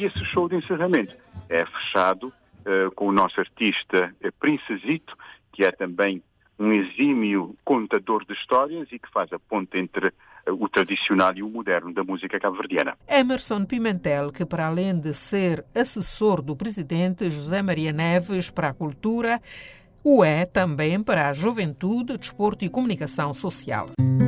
E esse show de encerramento é fechado com o nosso artista Princesito, que é também um exímio contador de histórias e que faz a ponte entre o tradicional e o moderno da música cabo-verdiana. Emerson Pimentel, que para além de ser assessor do presidente José Maria Neves para a cultura, o é também para a juventude, desporto e comunicação social.